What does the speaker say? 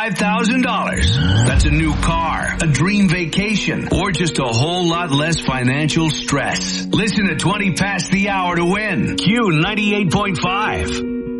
$25,000. That's a new car, a dream vacation, or just a whole lot less financial stress. Listen to 20 past the hour to win. Q 98.5.